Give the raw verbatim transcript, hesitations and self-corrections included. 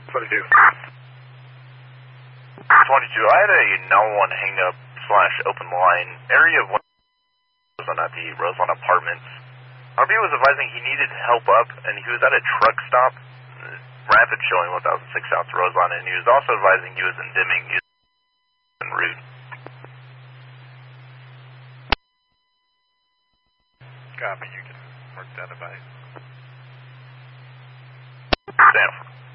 twenty-two. twenty-two, I had a no one hang up slash open line area of one at the Roseland Apartments. R B was advising he needed help up, and he was at a truck stop, rapid showing one thousand six South Roseland, and he was also advising he was in Deming en route. Copy, you can mark that advice. Stand.